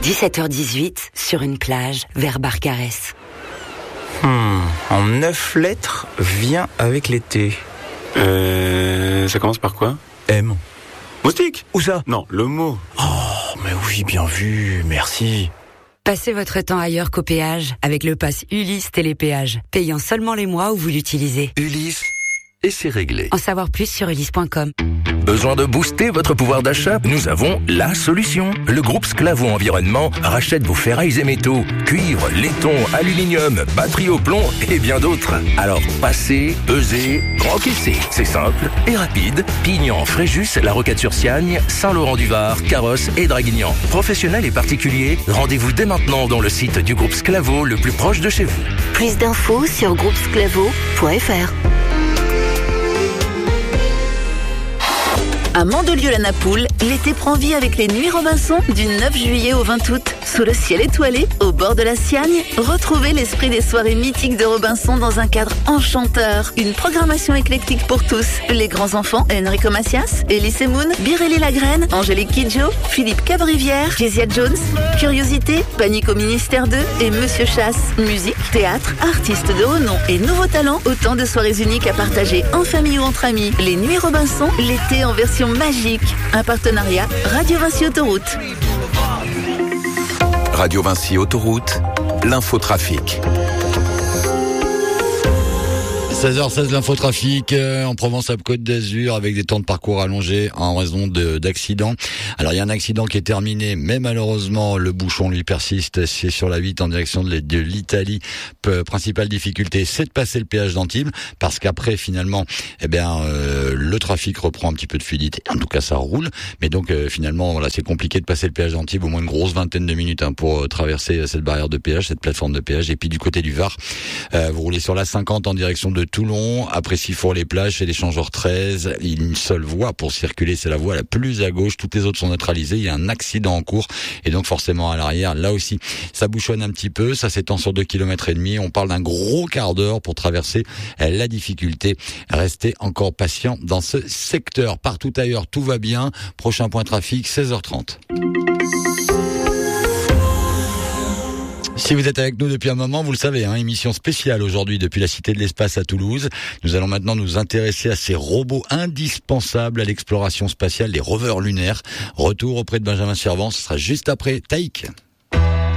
17h18, sur une plage, vers Barcarès. En 9 lettres, vient avec l'été. Ça commence par quoi? M. Moustique? Où ça? Non, le mot. Oh, mais oui, bien vu, merci. Passez votre temps ailleurs qu'au péage avec le pass Ulysse Télépéage, payant seulement les mois où vous l'utilisez. Ulysse, et c'est réglé. En savoir plus sur ulysse.com. Besoin de booster votre pouvoir d'achat? Nous avons la solution. Le groupe Sclavo Environnement rachète vos ferrailles et métaux, cuivre, laiton, aluminium, batterie au plomb et bien d'autres. Alors passez, pesez, encaissez. C'est simple et rapide. Pignan, Fréjus, La Roquette-sur-Siagne, Saint-Laurent-du-Var, Carrosse et Draguignan. Professionnels et particuliers, rendez-vous dès maintenant dans le site du groupe Sclavo le plus proche de chez vous. Plus d'infos sur groupesclavo.fr. À Mandelieu-la-Napoule, l'été prend vie avec les Nuits Robinson du 9 juillet au 20 août. Sous le ciel étoilé, au bord de la Siagne, retrouvez l'esprit des soirées mythiques de Robinson dans un cadre enchanteur. Une programmation éclectique pour tous. Les grands enfants, Enrico Macias, Elise Moon, Birelli Lagraine, Angélique Kidjo, Philippe Cabrivière, Kezia Jones, Curiosité, Panique au Ministère 2 et Monsieur Chasse. Musique, théâtre, artistes de haut nom et nouveaux talents, autant de soirées uniques à partager en famille ou entre amis. Les Nuits Robinson, l'été en version magique. Un partenariat Radio Vinci Autoroute. Radio Vinci Autoroute, l'infotrafic. 16h16, l'infotrafic en Provence-Alpes-Côte d'Azur avec des temps de parcours allongés en raison d'accidents. Alors il y a un accident qui est terminé, mais malheureusement le bouchon lui persiste. C'est sur la 8 en direction de l'Italie. Principale difficulté, c'est de passer le péage d'Antibes parce qu'après finalement, le trafic reprend un petit peu de fluidité. En tout cas, ça roule. Mais donc finalement, voilà, c'est compliqué de passer le péage d'Antibes, au moins une grosse vingtaine de minutes pour traverser cette barrière de péage, cette plateforme de péage. Et puis du côté du Var, vous roulez sur la 50 en direction de Toulon, après Sifour-les-Plages, c'est l'échangeur 13, il y a une seule voie pour circuler, c'est la voie la plus à gauche, toutes les autres sont neutralisées, il y a un accident en cours, et donc forcément à l'arrière, là aussi, ça bouchonne un petit peu, ça s'étend sur 2,5 km, on parle d'un gros quart d'heure pour traverser la difficulté. Restez encore patient dans ce secteur. Partout ailleurs, tout va bien. Prochain point trafic, 16h30. Si vous êtes avec nous depuis un moment, vous le savez, émission spéciale aujourd'hui depuis la Cité de l'Espace à Toulouse. Nous allons maintenant nous intéresser à ces robots indispensables à l'exploration spatiale, les rovers lunaires. Retour auprès de Benjamin Servan, ce sera juste après Taïk.